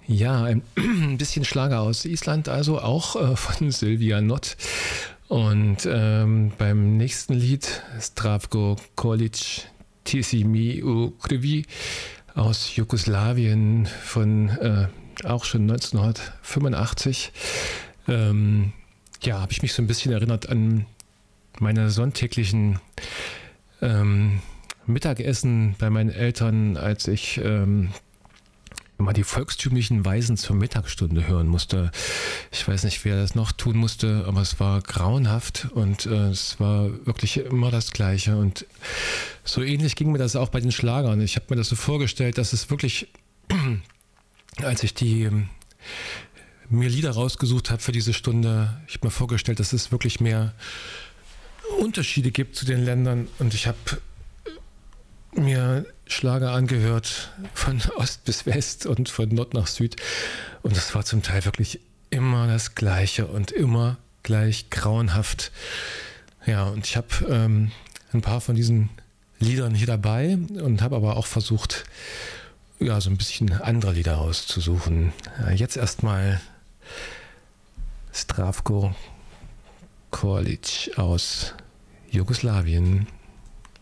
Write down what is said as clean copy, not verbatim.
Ja, ein bisschen Schlager aus Island, also auch von Silvia Nott. Und beim nächsten Lied, Zdravko Kolic, Tisi mi u krvi, aus Jugoslawien von auch schon 1985. Ja, habe ich mich so ein bisschen erinnert an meine sonntäglichen Mittagessen bei meinen Eltern, als ich immer die volkstümlichen Weisen zur Mittagsstunde hören musste. Ich weiß nicht, wer das noch tun musste, aber es war grauenhaft und es war wirklich immer das Gleiche. Und so ähnlich ging mir das auch bei den Schlagern. Ich habe mir das so vorgestellt, dass es wirklich, als ich mir Lieder rausgesucht habe für diese Stunde, ich habe mir vorgestellt, dass es wirklich mehr Unterschiede gibt zu den Ländern. Und ich habe mir Schlager angehört, von Ost bis West und von Nord nach Süd. Und es war zum Teil wirklich immer das Gleiche und immer gleich grauenhaft. Ja, und ich habe ein paar von diesen Liedern hier dabei und habe aber auch versucht, ja, so ein bisschen andere Lieder auszusuchen. Jetzt erstmal Zdravko Kolic aus Jugoslawien.